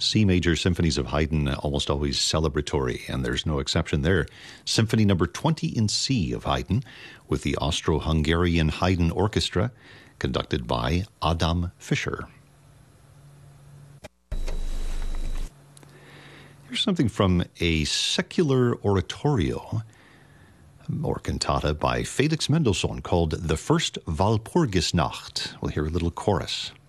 C major symphonies of Haydn almost always celebratory, and there's no exception there. Symphony number 20 in C of Haydn with the Austro-Hungarian Haydn Orchestra, conducted by Adam Fischer. Here's something from a secular oratorio or cantata by Felix Mendelssohn called The First Walpurgisnacht. We'll hear a little chorus.